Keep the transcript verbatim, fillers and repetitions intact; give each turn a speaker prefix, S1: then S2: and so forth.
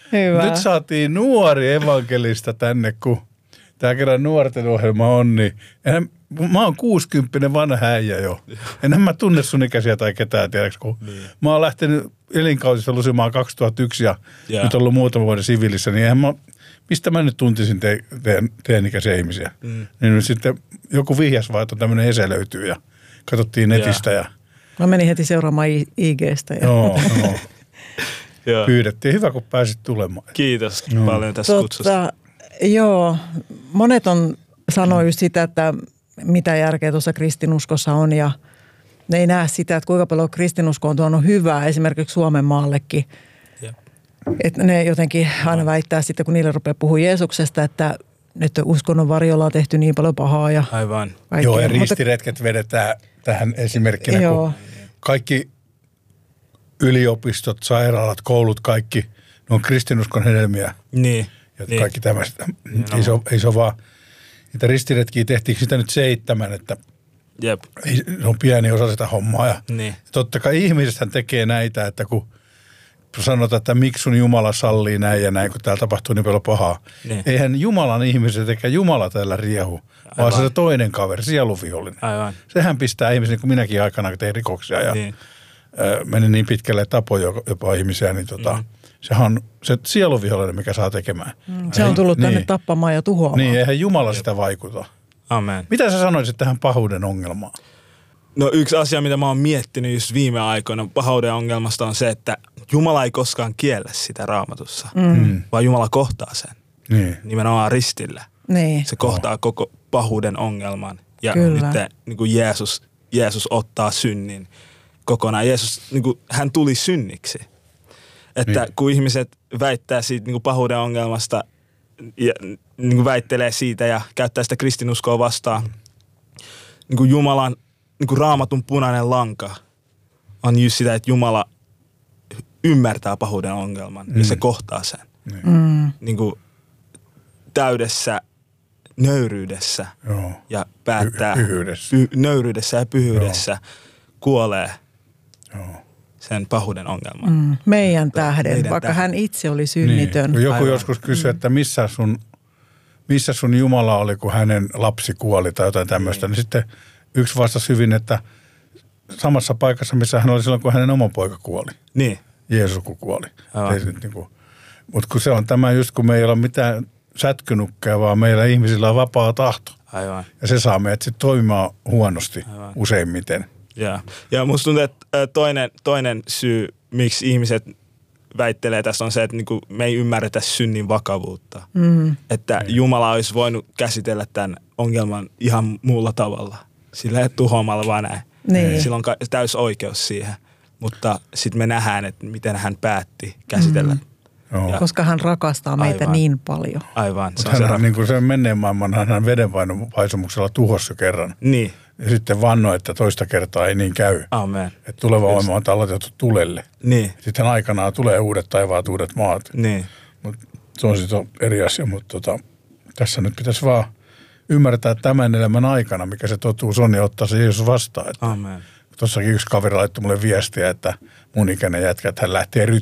S1: Hyvä.
S2: Nyt saatiin nuori evankelista tänne, kun tämä kerran nuorten ohjelma on, niin enhän, mä oon kuusikymppinen vanha äijä jo. Enhän mä tunne sun ikäisiä tai ketään, tiedäks, kun niin. Mä oon lähtenyt elinkautista lusimaan kaksituhattayksi ja yeah. nyt ollut muutama vuoden siviilissä, niin eihän mä, mistä mä nyt tuntisin te, te, teidän ikäisiä ihmisiä. Mm. Niin nyt sitten joku vihjas vaan, että tämmöinen ese löytyy ja katsottiin netistä yeah. ja...
S1: Mä menin heti seuraamaan I G:stä. Ja...
S2: Joo, joo. Pyydettiin. Hyvä, kun pääsit tulemaan.
S3: Kiitos no. paljon tästä Totta, kutsusta.
S1: Joo, monet on sanoo just sitä, että mitä järkeä tuossa kristinuskossa on ja ne ei näe sitä, että kuinka paljon kristinusko on tuonut hyvää esimerkiksi Suomen maallekin. Yep. Että ne jotenkin aina väittää sitten, kun niille rupeaa puhua Jeesuksesta, että nyt uskonnon varjolla on tehty niin paljon pahaa. Ja
S3: aivan.
S1: Kaikkea.
S2: Joo, ja ristiretket vedetään tähän esimerkkinä, joo. kun kaikki yliopistot, sairaalat, koulut, kaikki, ne on kristinuskon hedelmiä.
S3: Niin.
S2: Ja
S3: niin.
S2: kaikki tämmöistä. Ei se, ei se ole vaan, niitä ristiretkiä tehtiin sitä nyt seitsemän, että
S3: Jep.
S2: ei, se on pieni osa sitä hommaa. Ja
S3: niin.
S2: totta kai ihmisethän tekee näitä, että kun sanotaan, että miksi sun Jumala sallii näin ja näin, kun täällä tapahtuu niin paljon pahaa. Niin. Eihän Jumalan ihmiset eikä Jumala täällä riehu, vaan se toinen kaveri, sieluvihollinen.
S3: Aivan.
S2: Sehän pistää ihmisiä, niin kuin minäkin aikana, kun tein rikoksia ja niin. ö, meni niin pitkälle, että tapoi jopa ihmisiä, niin tota, mm. sehän on se sieluvihollinen, mikä saa tekemään.
S1: Mm. Se on tullut niin. tänne tappamaan ja tuhoamaan.
S2: Niin, eihän Jumala sitä vaikuta.
S3: Amen.
S2: Mitä sä sanoisit tähän pahuuden ongelmaan?
S3: No yksi asia, mitä mä oon miettinyt just viime aikoina pahuuden ongelmasta on se, että Jumala ei koskaan kiellä sitä Raamatussa, mm. vaan Jumala kohtaa sen. Niin. Nimenomaan ristillä.
S1: Niin.
S3: Se kohtaa oh. koko pahuuden ongelman. Ja Kyllä. nyt niin kuin Jeesus, Jeesus ottaa synnin kokonaan. Jeesus, niin kuin, hän tuli synniksi. Että niin. kun ihmiset väittää siitä niin kuin pahuuden ongelmasta ja niin kuin väittelee siitä ja käyttää sitä kristinuskoa vastaan, niin kuin Jumalan, niin kuin Raamatun punainen lanka on just sitä, että Jumala ymmärtää pahuuden ongelman mm. ja se kohtaa sen. Mm. Niin kuin täydessä nöyryydessä Joo. ja päättää
S2: pyhyydessä.
S3: Py, nöyryydessä ja pyhyydessä Joo. kuolee
S2: Joo.
S3: sen pahuuden ongelman.
S1: Mm. Meidän tähden, Meidän vaikka tähden. Hän itse oli synnitön.
S2: Niin. Joku Aivan. joskus kysyi, että missä sun, missä sun Jumala oli, kun hänen lapsi kuoli tai jotain tämmöistä, niin, niin sitten yksi vastasi hyvin, että samassa paikassa, missä hän oli silloin, kun hänen oma poika kuoli.
S3: Niin.
S2: Jeesus kun kuoli. Niin kuin, mutta kun se on tämä just, kun me ei ole mitään sätkynukkeja, vaan meillä ihmisillä on vapaa tahto.
S3: Aivan.
S2: Ja se saa meidät sitten toimimaan huonosti Aivan. useimmiten.
S3: Ja, ja musta tuntuu, että toinen, toinen syy, miksi ihmiset väittelee tässä on se, että niinku me ei ymmärretä synnin vakavuutta. Mm. Että Jumala olisi voinut käsitellä tämän ongelman ihan muulla tavalla. Sillä tuhoamalla vaan näin. Niin. Sillä on täys oikeus siihen. Mutta sitten me nähdään, että miten hän päätti käsitellä. Mm.
S1: Koska hän rakastaa meitä Aivan. niin paljon.
S3: Aivan.
S2: Se hän on niin kuin sen menneen maailman, hän vedenpainopaisumuksella tuhosi jo kerran.
S3: Niin.
S2: Ja sitten vannoi, että toista kertaa ei niin käy.
S3: Amen.
S2: Että tuleva maailma on aloitettu tulelle.
S3: Niin.
S2: Sitten aikanaan tulee uudet taivaat, uudet maat.
S3: Niin.
S2: Mut se on sitten eri asia, mutta tota, tässä nyt pitäisi vaan ymmärtää tämän elämän aikana, mikä se totuus on, ja ottaa se Jeesus vastaan. Että
S3: Amen.
S2: Tuossakin yksi kaveri laittoi mulle viestiä, että mun ikäinen jätkä, että hän lähtee